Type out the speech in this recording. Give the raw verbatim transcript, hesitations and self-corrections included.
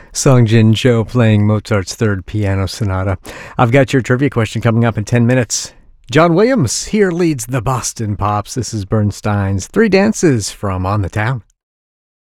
Song Jin Cho playing Mozart's Third Piano Sonata. I've got your trivia question coming up in ten minutes. John Williams here leads the Boston Pops. This is Bernstein's Three Dances from On the Town.